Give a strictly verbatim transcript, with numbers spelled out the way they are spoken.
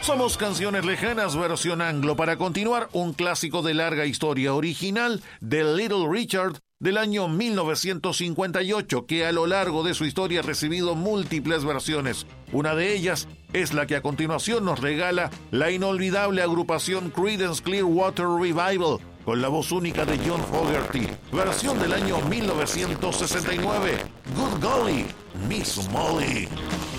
Somos Canciones Lejanas versión anglo para continuar un clásico de larga historia original de Little Richard del año mil novecientos cincuenta y ocho, que a lo largo de su historia ha recibido múltiples versiones. Una de ellas es la que a continuación nos regala la inolvidable agrupación Creedence Clearwater Revival, con la voz única de John Fogerty, versión del año mil novecientos sesenta y nueve, Good Golly, Miss Molly.